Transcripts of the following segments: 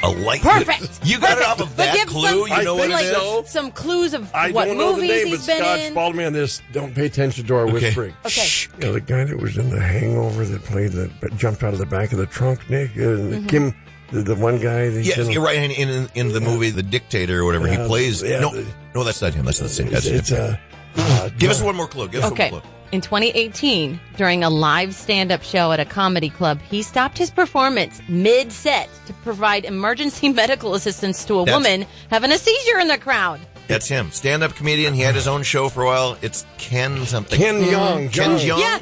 A light. Perfect. You got it Perfect. off of But that give clue? some- You know what it like, is? some clues of I what don't know the movies name, he's but been Scott in. followed me on this. Don't pay attention to our whispering. Okay. You know, the guy that was in The Hangover that played that jumped out of the back of the trunk, Nick, Kim, the one guy. Yeah, you're right. In the movie The Dictator or whatever, he plays. No, that's not him. That's not the same guy. Give us one more clue. Give us one more clue. In 2018, during a live stand-up show at a comedy club, he stopped his performance mid-set to provide emergency medical assistance to a woman having a seizure in the crowd. That's him. Stand-up comedian. He had his own show for a while. It's Ken something. Ken Jeong. Ken Jeong? Yeah.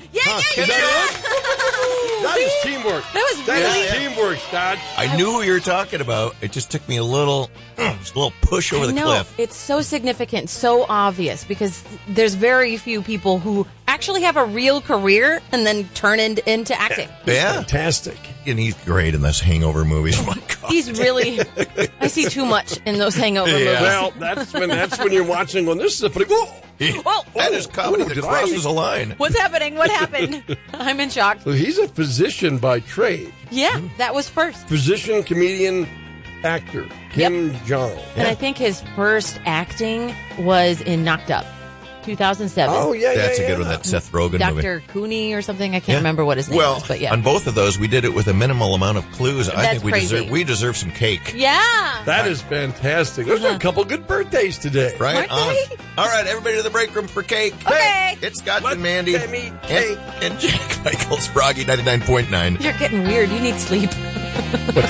That is teamwork. That is teamwork, Scott. I knew who you were talking about. It just took me a little push over the cliff. It's so significant, so obvious, because there's very few people who actually have a real career and then turn into acting. Yeah. Fantastic. And he's great in those Hangover movies. Oh, my God. He's really... I see too much in those Hangover movies. Well, that's when you're watching going, this is a funny... That is comedy that crosses a line. What's happening? What happened? I'm in shock. So he's a physician by trade. Yeah, that was first. Physician, comedian, actor. Kim Jong. And I think his first acting was in Knocked Up, 2007. Oh, yeah, That's a good one, that Seth Rogen movie. Dr. Cooney or something. I can't remember what his name is, but yeah. On both of those, we did it with a minimal amount of clues. I That's think crazy. we deserve some cake. Yeah. That is fantastic. There's a couple good birthdays today. Right Aren't on. they? All right, everybody to the break room for cake. Okay. It's Scott Let and Mandy. them eat cake. And Jack Michaels, Froggy 99.9. You're getting weird. You need sleep.